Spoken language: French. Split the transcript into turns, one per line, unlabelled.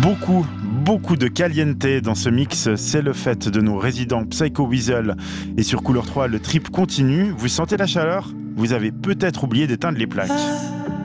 Beaucoup de caliente dans ce mix, c'est le fait de nos résidents Psycho Weasel. Et sur Couleur 3, le trip continue. Vous sentez la chaleur ? Vous avez peut-être oublié d'éteindre les plaques.